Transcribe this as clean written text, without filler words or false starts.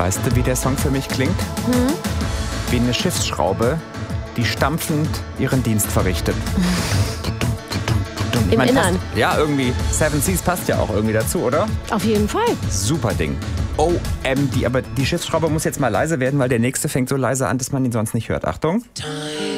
Weißt du, wie der Song für mich klingt? Wie eine Schiffsschraube, die stampfend ihren Dienst verrichtet. Im Innern. Ja, irgendwie. Seven Seas passt ja auch irgendwie dazu, oder? Auf jeden Fall. Super Ding. OMD. Aber die Schiffsschraube muss jetzt mal leise werden, weil der nächste fängt so leise an, dass man ihn sonst nicht hört. Achtung. Time